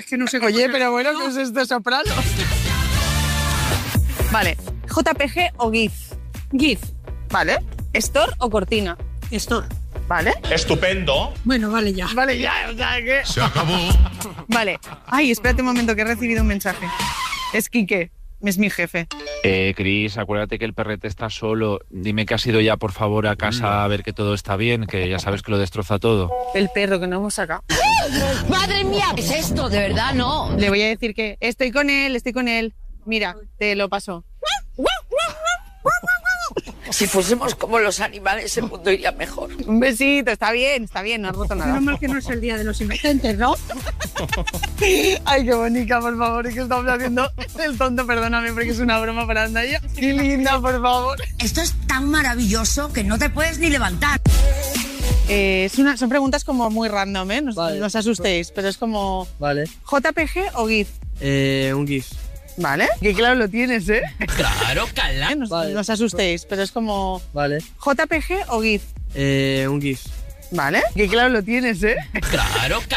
Es que no sé. Oye, pero bueno, ¿qué es esto, soprano? Vale, JPG o GIF. GIF. Vale. Store o cortina. Store. Vale. Estupendo. Bueno, vale ya. Vale, ya, o sea que... Se acabó. Vale. Ay, espérate un momento que he recibido un mensaje. Es Quique, es mi jefe. Cris, acuérdate que el perrete está solo. Dime que has ido ya, por favor, a casa a ver que todo está bien, que ya sabes que lo destroza todo. El perro que no hemos sacado. ¡Madre mía! ¿Qué es esto? De verdad, no. Le voy a decir que estoy con él. Mira, te lo paso. Si fuésemos como los animales, el mundo iría mejor. Un besito, está bien, no has roto nada. Menos mal que no es el día de los inocentes, ¿no? Ay, qué bonita, por favor, es que estamos haciendo el tonto, perdóname, porque es una broma para Andaya. Qué linda, por favor. Esto es tan maravilloso que no te puedes ni levantar. Son preguntas como muy random, ¿eh? No os asustéis, pero es como... Vale. ¿JPG o GIF? Un GIF. Vale. Que claro lo tienes, ¿eh? Claro, cala. No os asustéis, pero es como... Vale. ¿JPG o GIF? Un GIF. Vale. Que claro lo tienes, ¿eh? Claro,